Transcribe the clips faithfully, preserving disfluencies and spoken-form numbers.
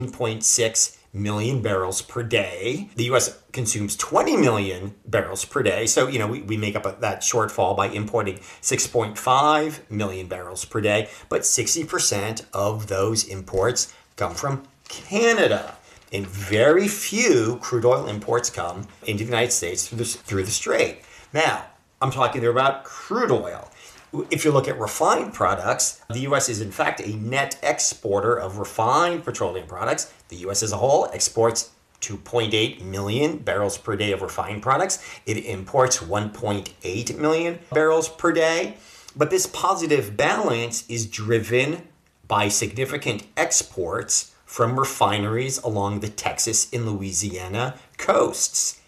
one point six million barrels per day. The U S consumes twenty million barrels per day. So, you know, we, we make up that shortfall by importing six point five million barrels per day. But sixty percent of those imports come from Canada. And very few crude oil imports come into the United States through the, through the Strait. Now, I'm talking there about crude oil. If you look at refined products, the U S is in fact a net exporter of refined petroleum products. The U S as a whole exports two point eight million barrels per day of refined products. It imports one point eight million barrels per day. But this positive balance is driven by significant exports from refineries along the Texas and Louisiana coasts.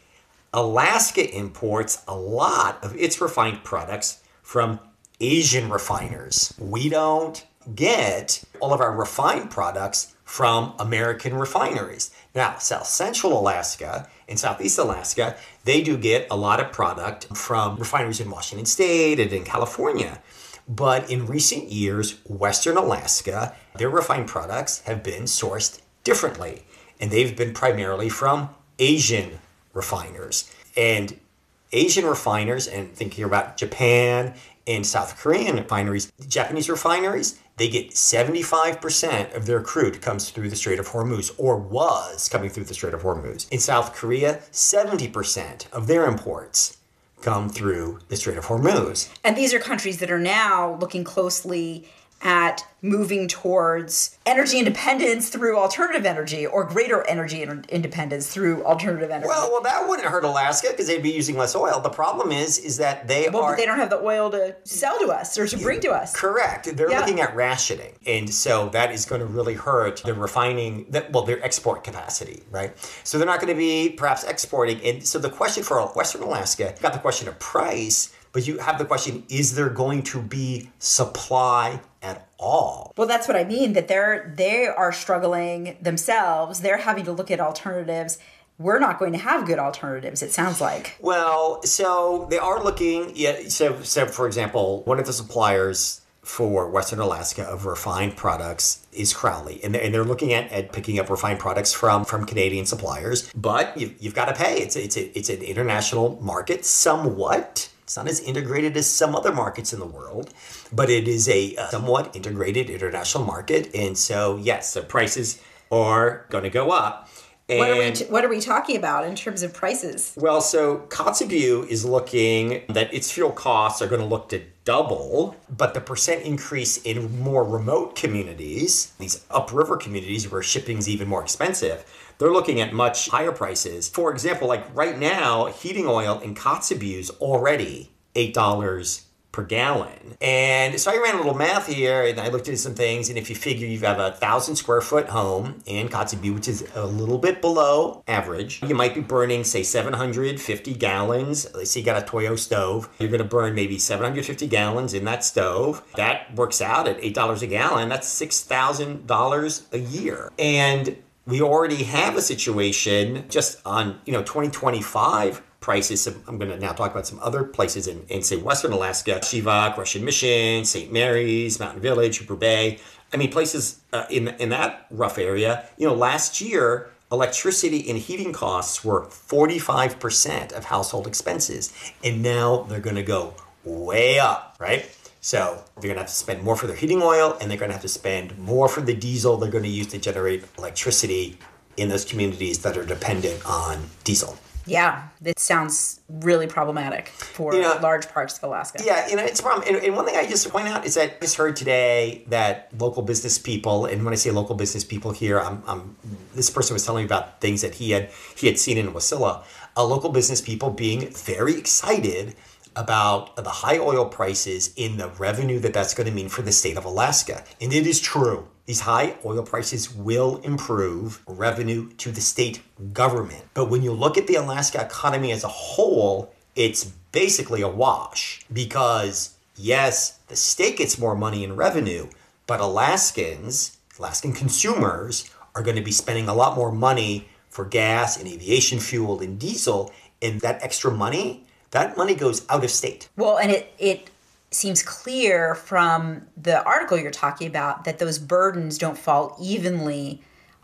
Alaska imports a lot of its refined products from Asian refiners. We don't get all of our refined products from American refineries. Now, South Central Alaska and Southeast Alaska, they do get a lot of product from refineries in Washington State and in California. But in recent years, Western Alaska, their refined products have been sourced differently. And they've been primarily from Asian refiners. And Asian refiners, and thinking about Japan and South Korean refineries, Japanese refineries, they get seventy-five percent of their crude comes through the Strait of Hormuz, or was coming through the Strait of Hormuz. In South Korea, seventy percent of their imports come through the Strait of Hormuz. And these are countries that are now looking closely at moving towards energy independence through alternative energy, or greater energy independence through alternative energy. Well, well, that wouldn't hurt Alaska because they'd be using less oil. The problem is, is that they well, are... but they don't have the oil to sell to us or to bring to us. Correct. They're yeah. looking at rationing. And so that is going to really hurt the refining, that, well, their export capacity, right? So they're not going to be perhaps exporting. And so the question for Western Alaska, got the question of price, but you have the question, is there going to be supply at all? Well, that's what I mean, that they're they are struggling themselves. They're having to look at alternatives. We're not going to have good alternatives, it sounds like. Well, so they are looking, yeah, so, so for example, one of the suppliers for Western Alaska of refined products is Crowley. And they're, and they're looking at, at picking up refined products from, from Canadian suppliers. But you've, you've got to pay. It's, a, it's, a, it's an international market somewhat. It's not as integrated as some other markets in the world, but it is a uh, somewhat integrated international market. And so, yes, the prices are going to go up. And what are we t- what are we talking about in terms of prices? Well, so Kotzebue is looking that its fuel costs are going to look to double, but the percent increase in more remote communities, these upriver communities where shipping is even more expensive, they're looking at much higher prices. For example, like right now, heating oil in Kotzebue is already eight dollars per gallon. And so I ran a little math here and I looked at some things. And if you figure you have a thousand square foot home in Kotzebue, which is a little bit below average, you might be burning, say, seven hundred fifty gallons. Let's say you got a Toyo stove. You're going to burn maybe seven hundred fifty gallons in that stove. That works out at eight dollars a gallon. That's six thousand dollars a year. And we already have a situation just on, you know, twenty twenty-five prices. I'm going to now talk about some other places in, in say, Western Alaska, Chivak, Russian Mission, Saint Mary's, Mountain Village, Hooper Bay. I mean, places uh, in, in that rough area. You know, last year, electricity and heating costs were forty-five percent of household expenses. And now they're going to go way up, right? So they're going to have to spend more for their heating oil, and they're going to have to spend more for the diesel they're going to use to generate electricity in those communities that are dependent on diesel. Yeah, this sounds really problematic for you know, large parts of Alaska. Yeah, you know, it's a problem. And, and one thing I just point out is that I just heard today that local business people, and when I say local business people here, I'm, I'm this person was telling me about things that he had he had seen in Wasilla. Uh, local business people being very excited about the high oil prices in the revenue that that's going to mean for the state of Alaska. And it is true. These high oil prices will improve revenue to the state government. But when you look at the Alaska economy as a whole, it's basically a wash. Because, yes, the state gets more money in revenue, but Alaskans, Alaskan consumers, are going to be spending a lot more money for gas and aviation fuel and diesel. And that extra money, that money goes out of state. Well, and it it seems clear from the article you're talking about that those burdens don't fall evenly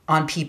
on people